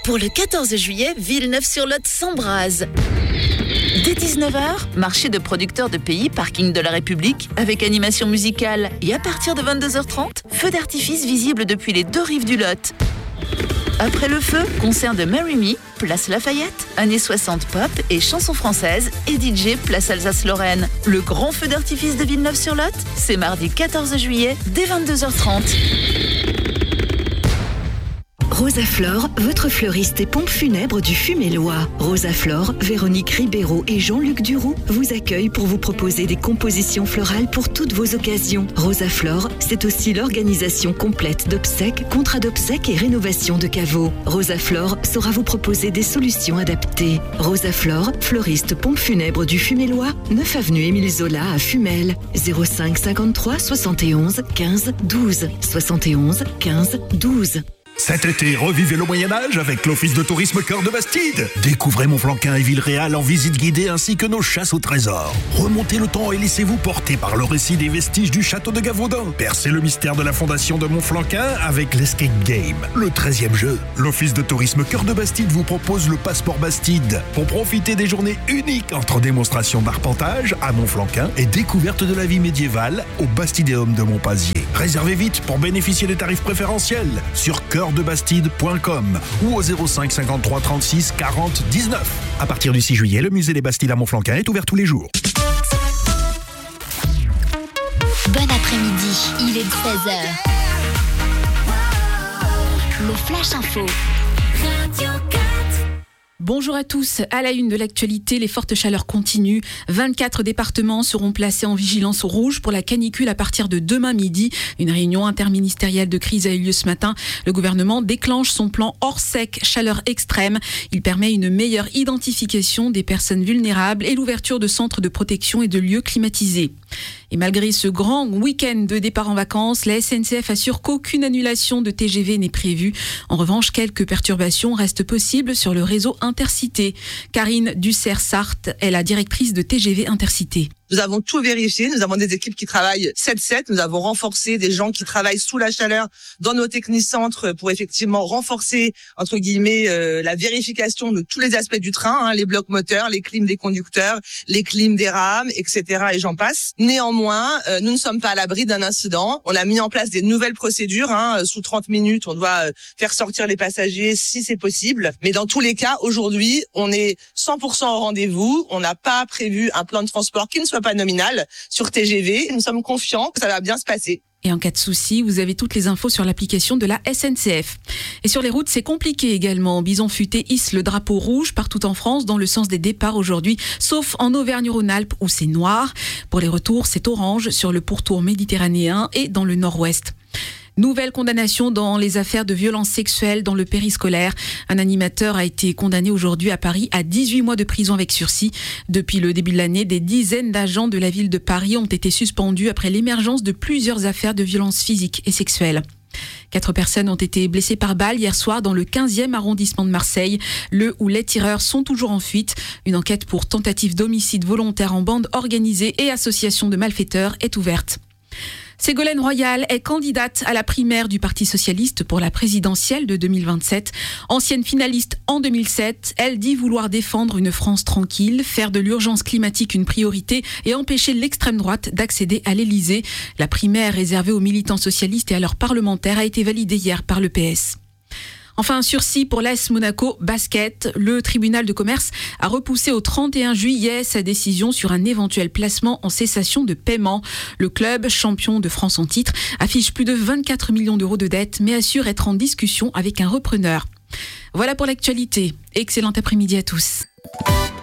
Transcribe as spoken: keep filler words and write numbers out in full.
Pour le quatorze juillet, Villeneuve-sur-Lot s'embrase. Dès dix-neuf heures, marché de producteurs de pays, parking de la République, avec animation musicale. Et à partir de vingt-deux heures trente, feu d'artifice visible depuis les deux rives du Lot. Après le feu, concert de Marry Me, place Lafayette, années soixante pop et chansons françaises, et D J place Alsace-Lorraine. Le grand feu d'artifice de Villeneuve-sur-Lot, c'est mardi quatorze juillet, dès vingt-deux heures trente. Rosaflore, votre fleuriste et pompe funèbre du Fumélois. Rosaflore, Véronique Ribeiro et Jean-Luc Duroux vous accueillent pour vous proposer des compositions florales pour toutes vos occasions. Rosaflore, c'est aussi l'organisation complète d'obsèques, contrats d'obsèques et rénovation de caveaux. Rosaflore saura vous proposer des solutions adaptées. Rosaflore, fleuriste pompe funèbre du Fumélois, neuf avenue Émile Zola à Fumel. zéro cinq cinquante-trois soixante et onze quinze douze. soixante et onze quinze douze. Cet été, revivez le Moyen-Âge avec l'Office de tourisme Cœur de Bastide. Découvrez Montflanquin et Villeréal en visite guidée ainsi que nos chasses au trésor. Remontez le temps et laissez-vous porter par le récit des vestiges du château de Gavaudan. Percez le mystère de la fondation de Montflanquin avec l'Escape Game, le treizième jeu. L'Office de tourisme Cœur de Bastide vous propose le passeport Bastide pour profiter des journées uniques entre démonstrations d'arpentage à Montflanquin et découverte de la vie médiévale au Bastidéum de Montpazier. Réservez vite pour bénéficier des tarifs préférentiels sur cœur de bastide point com ou au zéro cinq cinquante-trois trente-six quarante dix-neuf. À partir du six juillet, le musée des Bastides à Montflanquin est ouvert tous les jours. Bon après-midi, il est seize heures. Le Flash Info. Radio quatre. Bonjour à tous. À la une de l'actualité, les fortes chaleurs continuent. vingt-quatre départements seront placés en vigilance rouge pour la canicule à partir de demain midi. Une réunion interministérielle de crise a eu lieu ce matin. Le gouvernement déclenche son plan hors sec chaleur extrême. Il permet une meilleure identification des personnes vulnérables et l'ouverture de centres de protection et de lieux climatisés. Et malgré ce grand week-end de départ en vacances, la S N C F assure qu'aucune annulation de T G V n'est prévue. En revanche, quelques perturbations restent possibles sur le réseau Intercité. Karine Dussert-Sarthe est la directrice de T G V Intercité. Nous avons tout vérifié, nous avons des équipes qui travaillent sept sept, nous avons renforcé des gens qui travaillent sous la chaleur dans nos technicentres pour effectivement renforcer, entre guillemets, euh, la vérification de tous les aspects du train, hein, les blocs moteurs, les clims des conducteurs, les clims des rames, et cetera et j'en passe. Néanmoins, euh, nous ne sommes pas à l'abri d'un incident. On a mis en place des nouvelles procédures, hein, sous trente minutes, on doit euh, faire sortir les passagers si c'est possible. Mais dans tous les cas, aujourd'hui, on est cent pour cent au rendez-vous, on n'a pas prévu un plan de transport qui ne soit pas nominal sur T G V. Nous sommes confiants que ça va bien se passer. Et en cas de souci, vous avez toutes les infos sur l'application de la S N C F. Et sur les routes, c'est compliqué également. Bison Futé hisse le drapeau rouge partout en France dans le sens des départs aujourd'hui, sauf en Auvergne-Rhône-Alpes où c'est noir. Pour les retours, c'est orange sur le pourtour méditerranéen et dans le nord-ouest. Nouvelle condamnation dans les affaires de violences sexuelles dans le périscolaire. Un animateur a été condamné aujourd'hui à Paris à dix-huit mois de prison avec sursis. Depuis le début de l'année, des dizaines d'agents de la ville de Paris ont été suspendus après l'émergence de plusieurs affaires de violences physiques et sexuelles. Quatre personnes ont été blessées par balle hier soir dans le quinzième arrondissement de Marseille. Le ou les tireurs sont toujours en fuite. Une enquête pour tentative d'homicide volontaire en bande organisée et association de malfaiteurs est ouverte. Ségolène Royal est candidate à la primaire du Parti socialiste pour la présidentielle de deux mille vingt-sept. Ancienne finaliste en deux mille sept, elle dit vouloir défendre une France tranquille, faire de l'urgence climatique une priorité et empêcher l'extrême droite d'accéder à l'Élysée. La primaire réservée aux militants socialistes et à leurs parlementaires a été validée hier par le P S. Enfin, un sursis pour l'A S Monaco Basket. Le tribunal de commerce a repoussé au trente et un juillet sa décision sur un éventuel placement en cessation de paiement. Le club, champion de France en titre, affiche plus de vingt-quatre millions d'euros de dettes, mais assure être en discussion avec un repreneur. Voilà pour l'actualité. Excellent après-midi à tous.